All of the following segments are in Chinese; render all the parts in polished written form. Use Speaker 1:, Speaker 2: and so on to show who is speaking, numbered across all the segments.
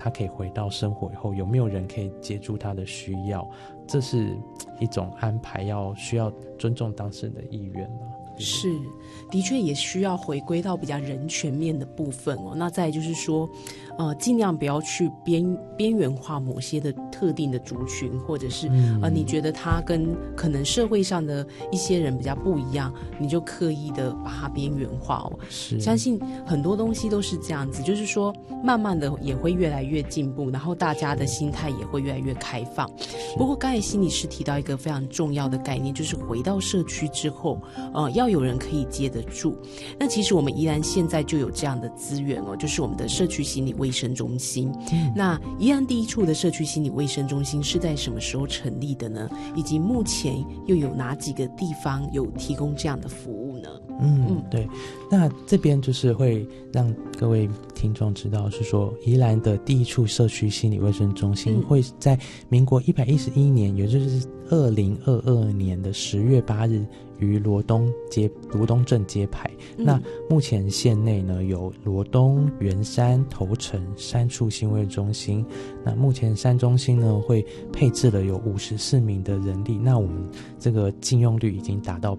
Speaker 1: 他可以回到生活以后，有没有人可以接住他的需要，这是一种安排，需要尊重当事人的意愿了。
Speaker 2: 是，的确也需要回归到比较人权面的部分哦。那再来就是说，尽量不要去边缘化某些的特定的族群，或者是你觉得他跟可能社会上的一些人比较不一样，你就刻意的把它边缘化哦。
Speaker 1: 是，
Speaker 2: 相信很多东西都是这样子，就是说慢慢的也会越来越进步，然后大家的心态也会越来越开放。不过刚才心理师提到一个非常重要的概念，就是回到社区之后，要有人可以接得住。那其实我们宜兰现在就有这样的资源哦，就是我们的社区心理卫生中心。那宜兰第一处的社区心理卫生中心是在什么时候成立的呢？以及目前又有哪几个地方有提供这样的服务呢？
Speaker 1: 对，那这边就是会让各位听众知道，是说宜兰的第一处社区心理卫生中心会在民国111年，也就是2022年的10月8日于罗东镇揭牌。那目前县内呢有罗东、圆山、头城3处心卫中心。那目前3中心呢会配置了有54名的人力，那我们这个进用率已经达到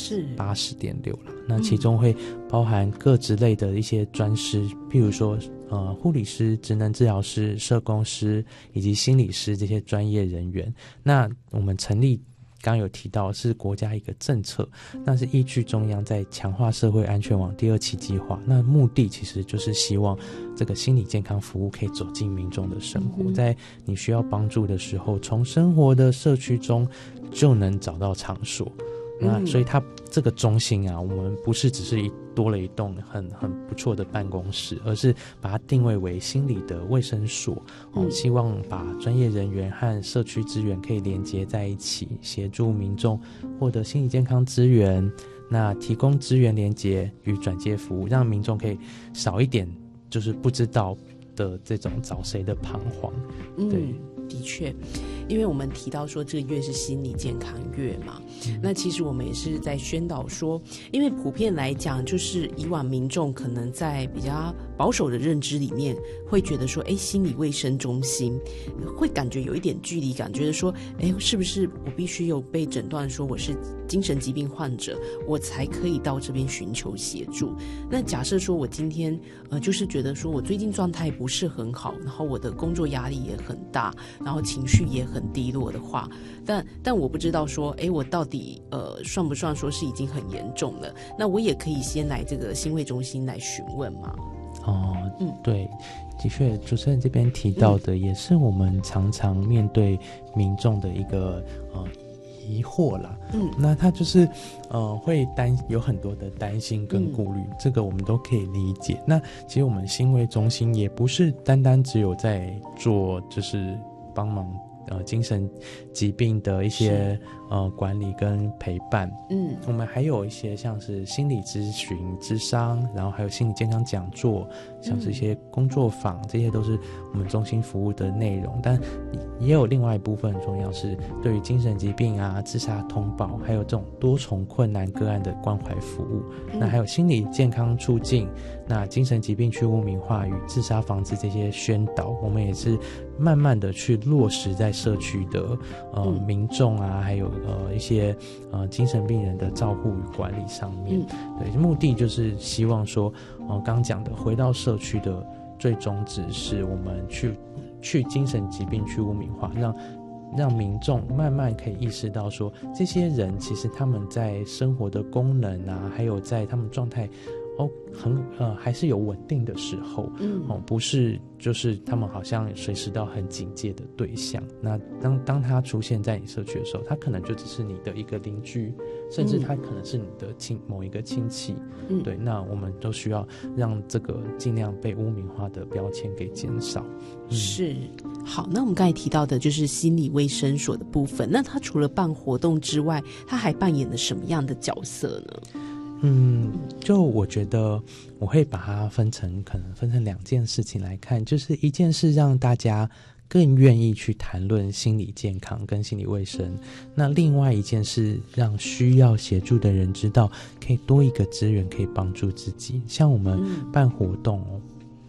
Speaker 1: 80.6%了。那其中会包含各职类的一些专师，譬如说护理师、职能治疗师、社工师以及心理师这些专业人员。那我们成立刚刚有提到是国家一个政策，那是依据中央在强化社会安全网第2期计划，那目的其实就是希望这个心理健康服务可以走进民众的生活，在你需要帮助的时候，从生活的社区中就能找到场所。那所以它这个中心啊，我们不是只是多了一栋很不错的办公室，而是把它定位为心理的卫生所，希望把专业人员和社区资源可以连接在一起，协助民众获得心理健康资源，那提供资源连接与转接服务，让民众可以少一点就是不知道的这种找谁的彷徨。对，
Speaker 2: 的确，因为我们提到说这个月是心理健康月嘛，那其实我们也是在宣导说，因为普遍来讲，就是以往民众可能在比较保守的认知里面，会觉得说，心理卫生中心会感觉有一点距离感，觉得说，是不是我必须有被诊断说我是精神疾病患者，我才可以到这边寻求协助？那假设说我今天就是觉得说我最近状态不是很好，然后我的工作压力也很大，然后情绪也很低落的话，但我不知道说，我到底算不算说是已经很严重了？那我也可以先来这个心卫中心来询问嘛。
Speaker 1: 对，的确，主持人这边提到的也是我们常常面对民众的一个疑惑啦。那他就是会有很多的担心跟顾虑，这个我们都可以理解。那其实我们心卫中心也不是单单只有在做就是帮忙精神疾病的一些管理跟陪伴。我们还有一些像是心理咨询、諮商，然后还有心理健康讲座，像是一些工作坊，这些都是我们中心服务的内容。但也有另外一部分很重要，是对于精神疾病啊、自杀通报，还有这种多重困难个案的关怀服务。那还有心理健康促进，那精神疾病去污名化与自杀防治这些宣导，我们也是慢慢的去落实在社区的民众啊，还有一些精神病人的照护与管理上面。对，目的就是希望说刚讲的回到社区的最宗旨是我们去精神疾病去污名化，让民众慢慢可以意识到说，这些人其实他们在生活的功能啊，还有在他们状态还是有稳定的时候，不是就是他们好像随时到很警戒的对象。那当他出现在你社区的时候，他可能就只是你的一个邻居，甚至他可能是你的某一个亲戚。对，那我们都需要让这个尽量被污名化的标签给减少。
Speaker 2: 是，好，那我们刚才提到的就是心理卫生所的部分，那他除了办活动之外，他还扮演了什么样的角色呢？
Speaker 1: 就我觉得我会把它可能分成2件事情来看，就是一件是让大家更愿意去谈论心理健康跟心理卫生，那另外一件是让需要协助的人知道可以多一个资源可以帮助自己。像我们办活动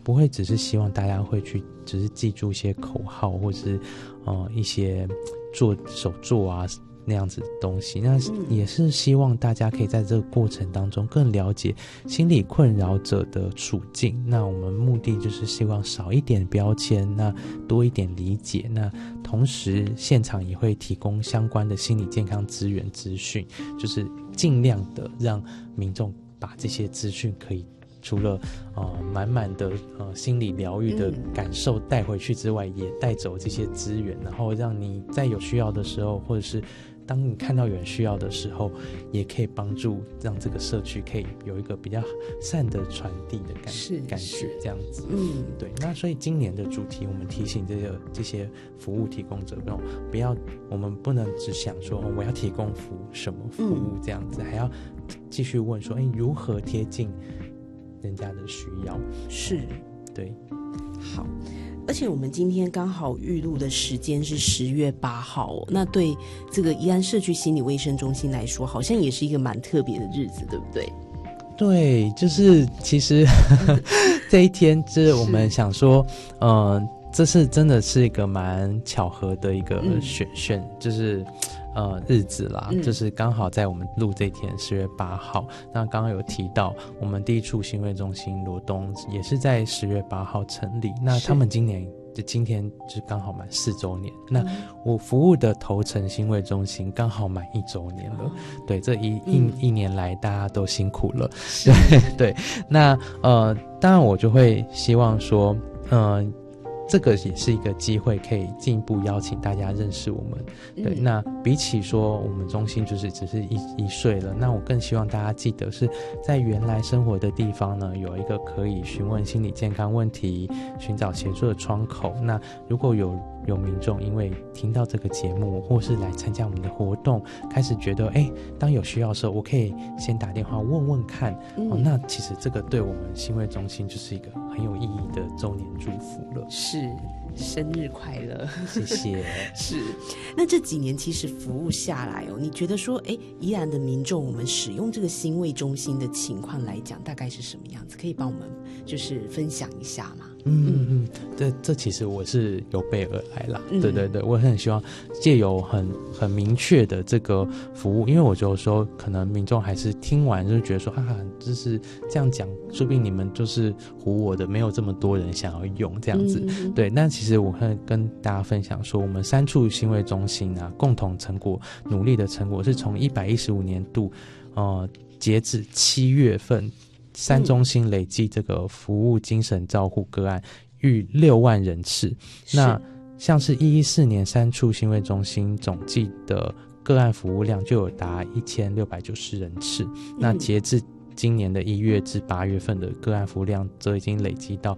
Speaker 1: 不会只是希望大家会去只是记住一些口号，或是一些手作啊那样子的东西，那也是希望大家可以在这个过程当中更了解心理困扰者的处境。那我们目的就是希望少一点标签，那多一点理解，那同时现场也会提供相关的心理健康资源资讯，就是尽量的让民众把这些资讯可以除了满满的心理疗愈的感受带回去之外，也带走这些资源，然后让你在有需要的时候，或者是当你看到有人需要的时候，也可以帮助让这个社区可以有一个比较善的传递的感觉，这样子。对。那所以今年的主题，我们提醒这些服务提供者，不要，我们不能只想说我要提供什么服务这样子，还要继续问说，如何贴近人家的需要。
Speaker 2: 是，
Speaker 1: 对。
Speaker 2: 好。而且我们今天刚好预录的时间是10月8号那对这个宜兰社区心理卫生中心来说，好像也是一个蛮特别的日子，对不对？
Speaker 1: 对，就是其实这一天就是我们想说这是真的是一个蛮巧合的一个就是日子啦，就是刚好在我们录这天10月8号，那刚刚有提到我们第一处心卫中心罗东也是在10月8号成立，那他们今天就刚好满4周年，那我服务的头城心卫中心刚好满1周年了。对，这一年来大家都辛苦了。对，那当然我就会希望说这个也是一个机会，可以进一步邀请大家认识我们。对，那比起说我们中心就是只是一岁了，那我更希望大家记得是在原来生活的地方呢，有一个可以询问心理健康问题、寻找协助的窗口。那如果有民众因为听到这个节目，或是来参加我们的活动，开始觉得当有需要的时候，我可以先打电话问问看。那其实这个对我们心卫中心就是一个很有意义的周年祝福了。
Speaker 2: 是，生日快乐。
Speaker 1: 谢谢。
Speaker 2: 是，那这几年其实服务下来你觉得说宜兰的民众我们使用这个心卫中心的情况来讲，大概是什么样子？可以帮我们就是分享一下吗？
Speaker 1: 这其实我是有备而来啦。对对对，我很希望藉由很明确的这个服务，因为我就说可能民众还是听完就觉得说就是这样讲，说不定你们就是唬我的，没有这么多人想要用这样子。对，那其实我会跟大家分享说，我们3处心卫中心共同成果努力的成果是从115年度截至7月份3中心累计这个服务精神照护个案逾6万人次。那像是114年3处心卫中心总计的个案服务量就有达1690人次。那截至今年的1月至8月份的个案服务量则已经累积到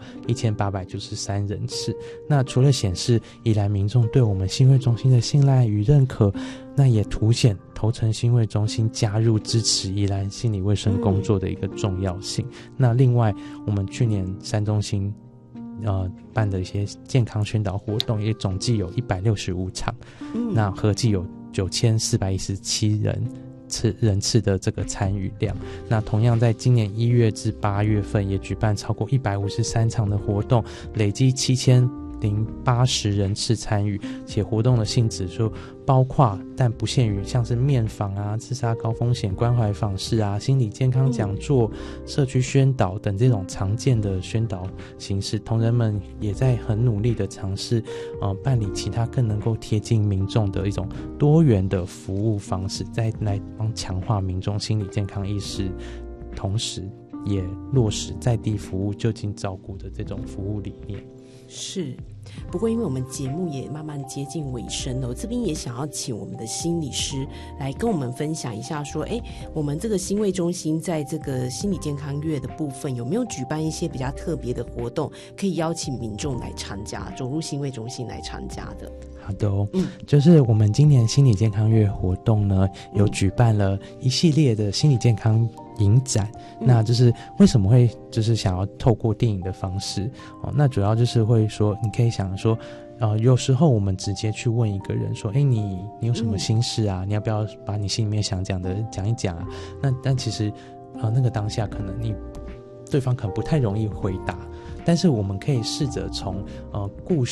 Speaker 1: 1893人次。那除了显示宜兰民众对我们心卫中心的信赖与认可，那也凸显头城心卫中心加入支持宜兰心理卫生工作的一个重要性。那另外我们去年3中心办的一些健康宣导活动也总计有165场，那合计有9417人次的这个参与量。那同样在今年1月至8月份也举办超过153场的活动，累积7080人次参与，且活动的性质就包括但不限于像是面访自杀高风险关怀访视心理健康讲座、社区宣导等这种常见的宣导形式。同仁们也在很努力的尝试办理其他更能够贴近民众的一种多元的服务方式，再来帮强化民众心理健康意识，同时也落实在地服务就近照顾的这种服务理念。
Speaker 2: 是，不过因为我们节目也慢慢接近尾声了，我这边也想要请我们的心理师来跟我们分享一下说我们这个心卫中心在这个心理健康月的部分有没有举办一些比较特别的活动，可以邀请民众来参加，走入心卫中心来参加的。
Speaker 1: 好的就是我们今年心理健康月活动呢，有举办了一系列的心理健康影展。那就是为什么会就是想要透过电影的方式那主要就是会说，你可以想说有时候我们直接去问一个人说你有什么心事啊，你要不要把你心里面想讲的讲一讲但其实那个当下可能对方可能不太容易回答。 但是我们可以试着从故